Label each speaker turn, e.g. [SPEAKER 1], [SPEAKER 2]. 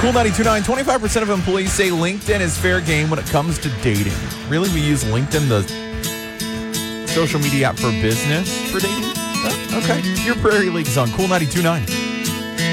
[SPEAKER 1] Cool 92.9, 25% of employees say LinkedIn is fair game when it comes to dating. Really, we use LinkedIn, the social media app for business, for dating? Oh, okay. Your Prairie League's on Cool 92.9.